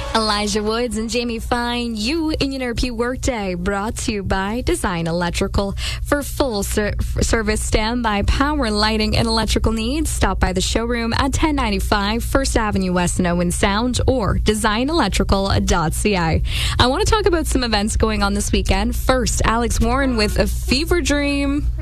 Elijah Woods and Jamie Fine, you in your NRP Workday, brought to you by Design Electrical. For full service standby power, lighting, and electrical needs, stop by the showroom at 1095 First Avenue West in Owen Sound or designelectrical.ca. I want to talk about some events going on this weekend. First, Alex Warren with A Fever Dream.